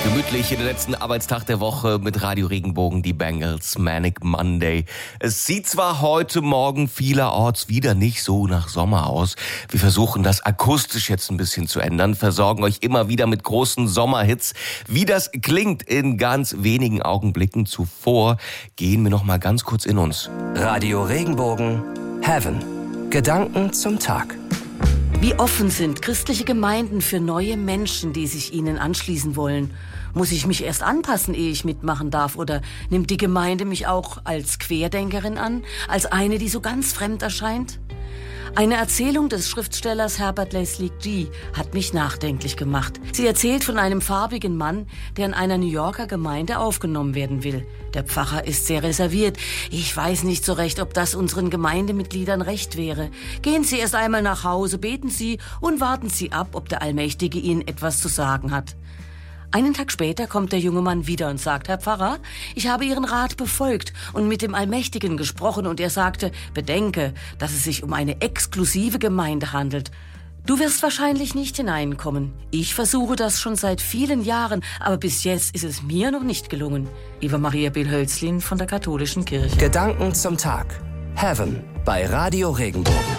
Gemütlich in den letzten Arbeitstag der Woche mit Radio Regenbogen, die Bangles, Manic Monday. Es sieht zwar heute Morgen vielerorts wieder nicht so nach Sommer aus. Wir versuchen das akustisch jetzt ein bisschen zu ändern, versorgen euch immer wieder mit großen Sommerhits. Wie das klingt in ganz wenigen Augenblicken. Zuvor gehen wir noch mal ganz kurz in uns. Radio Regenbogen, Heaven. Gedanken zum Tag. Wie offen sind christliche Gemeinden für neue Menschen, die sich ihnen anschließen wollen? Muss ich mich erst anpassen, ehe ich mitmachen darf? Oder nimmt die Gemeinde mich auch als Querdenkerin an? Als eine, die so ganz fremd erscheint? Eine Erzählung des Schriftstellers Herbert Leslie hat mich nachdenklich gemacht. Sie erzählt von einem farbigen Mann, der in einer New Yorker Gemeinde aufgenommen werden will. Der Pfarrer ist sehr reserviert. Ich weiß nicht so recht, ob das unseren Gemeindemitgliedern recht wäre. Gehen Sie erst einmal nach Hause, beten Sie und warten Sie ab, ob der Allmächtige Ihnen etwas zu sagen hat. Einen Tag später kommt der junge Mann wieder und sagt: Herr Pfarrer, ich habe Ihren Rat befolgt und mit dem Allmächtigen gesprochen, und er sagte: Bedenke, dass es sich um eine exklusive Gemeinde handelt. Du wirst wahrscheinlich nicht hineinkommen. Ich versuche das schon seit vielen Jahren, aber bis jetzt ist es mir noch nicht gelungen. Eva Maria Bill-Hölzlin von der Katholischen Kirche. Gedanken zum Tag. Heaven bei Radio Regenbogen.